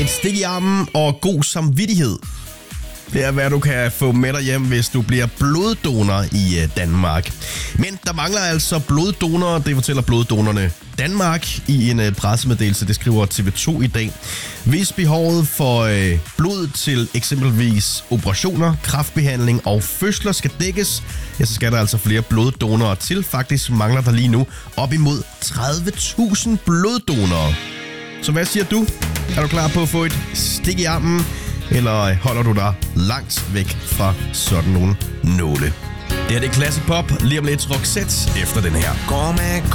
Et stik i armen og god samvittighed. Det er, hvad du kan få med dig hjem, hvis du bliver bloddonor i Danmark. Men der mangler altså bloddonorer, det fortæller Bloddonorerne Danmark i en pressemeddelelse. Det skriver TV2 i dag. Hvis behovet for blod til eksempelvis operationer, kræftbehandling og fødsler skal dækkes, ja, så skal der altså flere bloddonorer til. Faktisk mangler der lige nu op imod 30.000 bloddonorer. Så hvad siger du? Er du klar på at få et stik i armen? Eller holder du dig langt væk fra sådan nogle nåle? Det her det er Classic Pop. Lige om lidt Roxette efter den her.